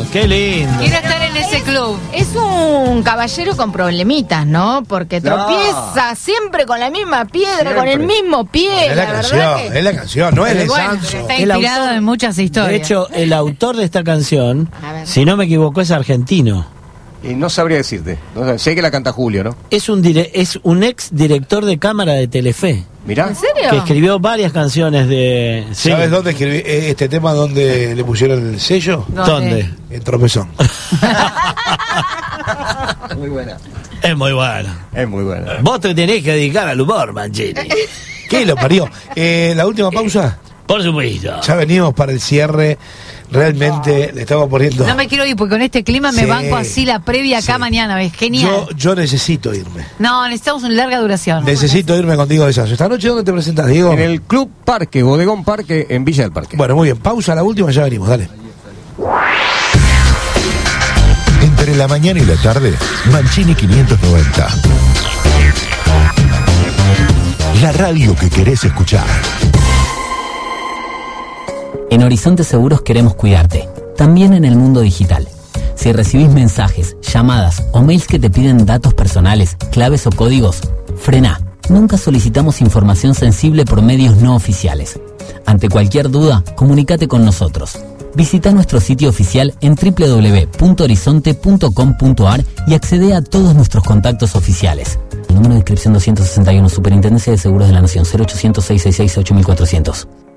qué lindo. Quiero estar en ese club. Es un caballero con problemitas, ¿no? Porque tropieza siempre con la misma piedra, siempre con el mismo pie. Es la canción, es la canción, no es de Sanso. Está inspirado en muchas historias. De hecho, el autor de esta canción, si no me equivoco, es argentino. Y no sabría decirte. No sé que la canta Julio, ¿no? Es un ex director de cámara de Telefe. Mirá. ¿En serio? Que escribió varias canciones de... ¿Sabes dónde escribí este tema? ¿Dónde le pusieron el sello? ¿Dónde? En Tropezón. Muy buena. Es muy buena. Es muy buena. Vos te tenés que dedicar al humor, Mancini. ¿Qué lo parió? La última pausa. Por supuesto. Ya venimos para el cierre. Realmente le estamos poniendo... No me quiero ir porque con este clima me banco así la previa acá mañana. ¿Ves? Genial. Yo necesito irme. No, necesitamos una larga duración. Necesito irme contigo de Sanso. ¿Esta noche dónde te presentas, Diego? En el Club Parque, Bodegón Parque, en Villa del Parque. Bueno, muy bien. Pausa la última, ya venimos. Dale. Entre la mañana y la tarde, Mancini 590. La radio que querés escuchar. En Horizonte Seguros queremos cuidarte, también en el mundo digital. Si recibís mensajes, llamadas o mails que te piden datos personales, claves o códigos, frená. Nunca solicitamos información sensible por medios no oficiales. Ante cualquier duda, comunícate con nosotros. Visita nuestro sitio oficial en www.horizonte.com.ar y accede a todos nuestros contactos oficiales. Número de inscripción 261, Superintendencia de Seguros de la Nación, 0800 666 8400.